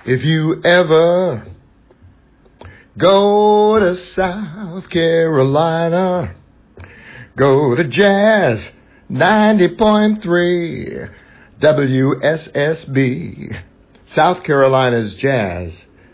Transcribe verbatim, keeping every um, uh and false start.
If you ever go to South Carolina, go to Jazz ninety point three W S S B. South Carolina's Jazz